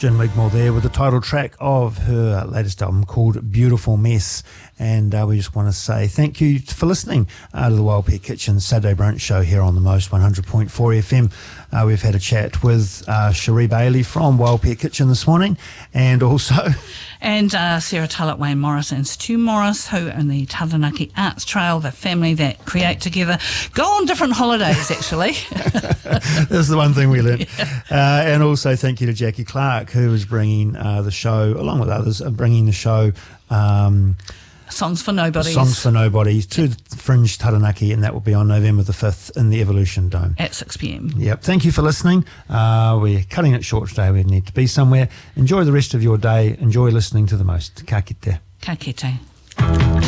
Jen Wigmore there with the title track of her latest album called Beautiful Mess. And we just want to say thank you for listening to the Wild Pet Kitchen Saturday Brunch Show here on the Most 100.4 FM. We've had a chat with Cherie Bailey from Wild Pet Kitchen this morning, and also... And Sarah Tullett, Wayne Morris and Stu Morris, who are in the Taranaki Arts Trail, the family that create together, go on different holidays, actually. That's the one thing we learned. Yeah. And also thank you to Jackie Clark, who is bringing the show, along with others, bringing the show... Songs for Nobodies. Songs for Nobodies to Fringe Taranaki, and that will be on November the 5th in the Evolution Dome. At 6 p.m. Yep. Thank you for listening. We're cutting it short today. We need to be somewhere. Enjoy the rest of your day. Enjoy listening to the Most. Ka kite. Ka kite.